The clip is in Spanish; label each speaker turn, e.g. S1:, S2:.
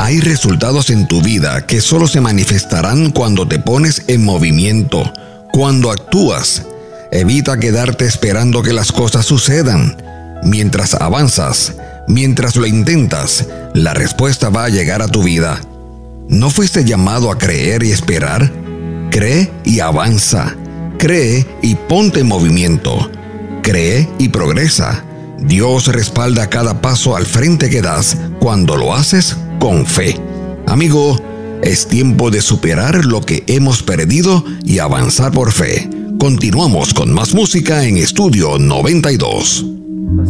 S1: Hay resultados en tu vida que solo se manifestarán cuando te pones en movimiento, cuando actúas. Evita quedarte esperando que las cosas sucedan. Mientras avanzas, mientras lo intentas, la respuesta va a llegar a tu vida. ¿No fuiste llamado a creer y esperar? Cree y avanza. Cree y ponte en movimiento. Cree y progresa. Dios respalda cada paso al frente que das cuando lo haces con fe. Amigo, es tiempo de superar lo que hemos perdido y avanzar por fe. Continuamos con más música en Estudio 92.